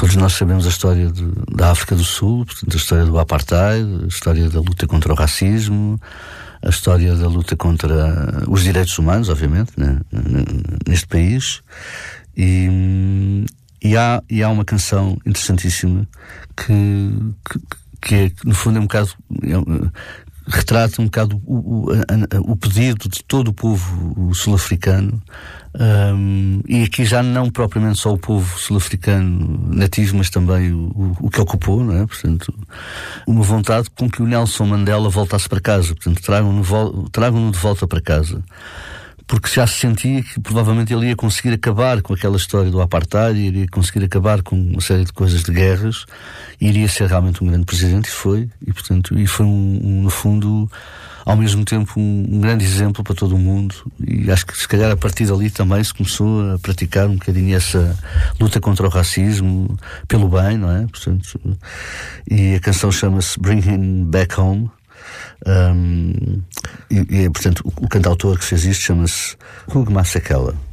Todos nós sabemos a história da África do Sul, portanto, a história do apartheid, a história da luta contra o racismo, a história da luta contra os direitos humanos, obviamente, né, neste país. E há uma canção interessantíssima que no fundo é um bocado... retrata um bocado o pedido de todo o povo sul-africano, e aqui já não propriamente só o povo sul-africano nativo, mas também o que ocupou, não é? Portanto, uma vontade com que o Nelson Mandela voltasse para casa, portanto, tragam-no de volta para casa, porque já se sentia que provavelmente ele ia conseguir acabar com aquela história do apartheid, iria conseguir acabar com uma série de coisas de guerras, e iria ser realmente um grande presidente, e foi no fundo, ao mesmo tempo, um grande exemplo para todo o mundo, e acho que se calhar a partir dali também se começou a praticar um bocadinho essa luta contra o racismo, pelo bem, não é? Portanto, e a canção chama-se Bring Him Back Home. Portanto, o cantautor que fez isto chama-se Hugh Masekela.